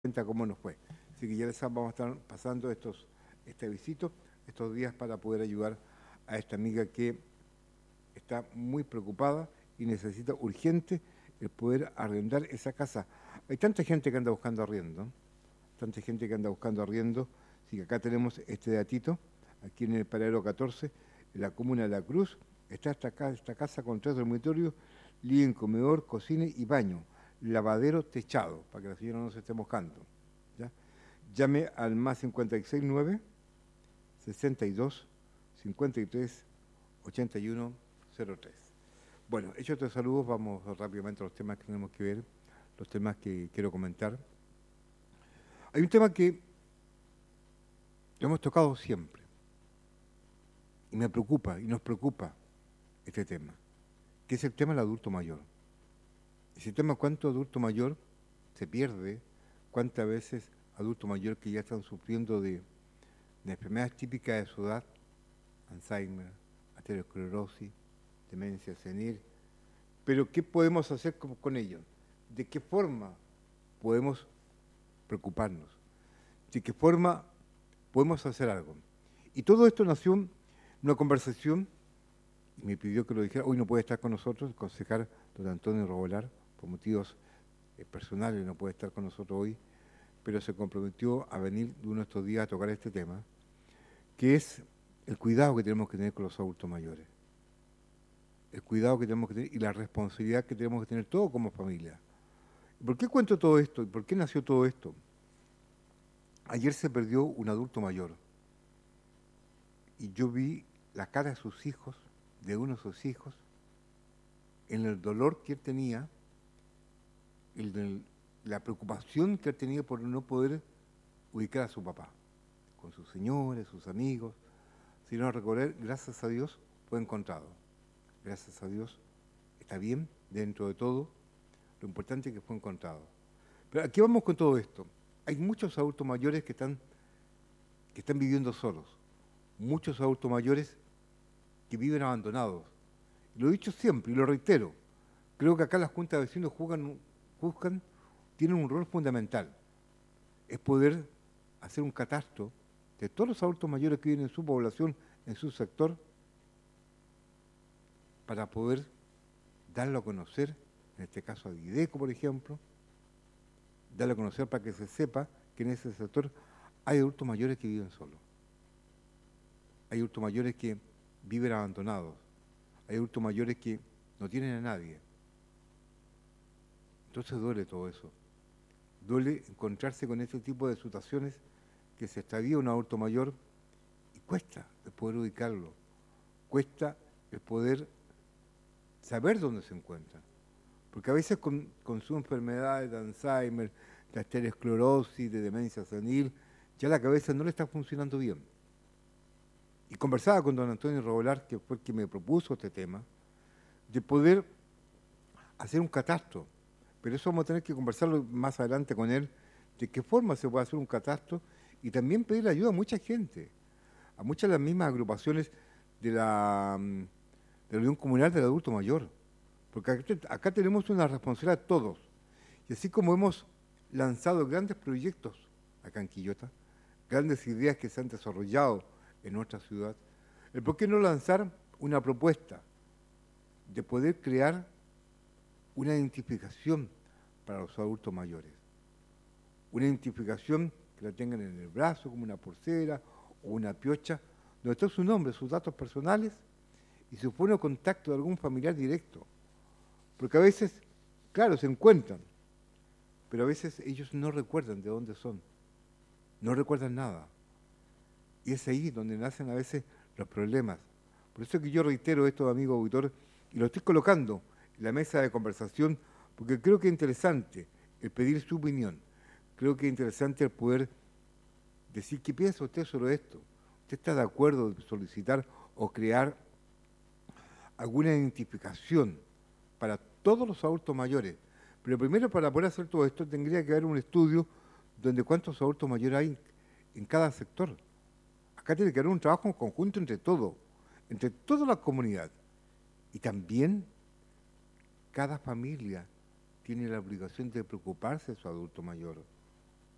cuenta cómo nos fue. Así que ya les vamos a estar pasando este visito, estos días para poder ayudar a esta amiga que está muy preocupada y necesita urgente el poder arrendar esa casa. Hay tanta gente que anda buscando arriendo, tanta gente que anda buscando arriendo, así que acá tenemos este datito, aquí en el paradero 14, en la comuna de La Cruz, está esta casa con 3 dormitorios, living, comedor, cocina y baño, lavadero techado, para que la señora no se esté mojando. ¿Ya? Llame al más 569 62 53 81 03. Bueno, hechos estos saludos, vamos rápidamente a los temas que tenemos que ver, los temas que quiero comentar. Hay un tema que lo hemos tocado siempre y me preocupa y nos preocupa este tema, que es el tema del adulto mayor. Ese tema, cuánto adulto mayor se pierde, cuántas veces adultos mayores que ya están sufriendo de enfermedades típicas de su edad, Alzheimer, aterosclerosis, demencia senil. Pero ¿qué podemos hacer con ellos? ¿De qué forma podemos preocuparnos? ¿De qué forma podemos hacer algo? Y todo esto nació en una conversación, y me pidió que lo dijera, hoy no puede estar con nosotros, el concejal don Antonio Robolar, por motivos personales no puede estar con nosotros hoy, pero se comprometió a venir uno de estos días a tocar este tema, que es el cuidado que tenemos que tener con los adultos mayores. El cuidado que tenemos que tener y la responsabilidad que tenemos que tener todos como familia. ¿Por qué cuento todo esto? ¿Y por qué nació todo esto? Ayer se perdió un adulto mayor y yo vi la cara de sus hijos, de uno de sus hijos, en el dolor que él tenía, la preocupación que él tenía por no poder ubicar a su papá, con sus señores, sus amigos. Si no recorrer, gracias a Dios fue encontrado. Gracias a Dios está bien dentro de todo, lo importante es que fue encontrado. Pero aquí vamos con todo esto. Hay muchos adultos mayores que están viviendo solos, muchos adultos mayores que viven abandonados. Lo he dicho siempre y lo reitero, creo que acá las juntas de vecinos tienen un rol fundamental, es poder hacer un catastro de todos los adultos mayores que viven en su población, en su sector, para poder darlo a conocer, en este caso a Videco, por ejemplo, darlo a conocer para que se sepa que en ese sector hay adultos mayores que viven solos, hay adultos mayores que viven abandonados, hay adultos mayores que no tienen a nadie. Entonces duele todo eso, duele encontrarse con este tipo de situaciones que se extravía un adulto mayor y cuesta el poder ubicarlo, cuesta el poder saber dónde se encuentra. Porque a veces con su enfermedad de Alzheimer, de aterosclerosis, de demencia senil, ya la cabeza no le está funcionando bien. Y conversaba con don Antonio Robolar, que fue el que me propuso este tema, de poder hacer un catastro. Pero eso vamos a tener que conversarlo más adelante con él, de qué forma se puede hacer un catastro y también pedir ayuda a mucha gente, a muchas de las mismas agrupaciones de la Unión Comunal del Adulto Mayor. Porque acá tenemos una responsabilidad todos. Y así como hemos lanzado grandes proyectos acá en Quillota, grandes ideas que se han desarrollado en nuestra ciudad, ¿por qué no lanzar una propuesta de poder crear una identificación para los adultos mayores? Una identificación que la tengan en el brazo, como una pulsera o una piocha, donde está su nombre, sus datos personales y su pone contacto de algún familiar directo. Porque a veces, claro, se encuentran, pero a veces ellos no recuerdan de dónde son, no recuerdan nada. Y es ahí donde nacen a veces los problemas. Por eso es que yo reitero esto, amigo auditor, y lo estoy colocando en la mesa de conversación, porque creo que es interesante el pedir su opinión. Creo que es interesante el poder decir qué piensa usted sobre esto. ¿Usted está de acuerdo en solicitar o crear alguna identificación para todos los adultos mayores? Pero primero, para poder hacer todo esto, tendría que haber un estudio donde cuántos adultos mayores hay en cada sector. Acá tiene que haber un trabajo en conjunto entre toda la comunidad. Y también cada familia tiene la obligación de preocuparse de su adulto mayor.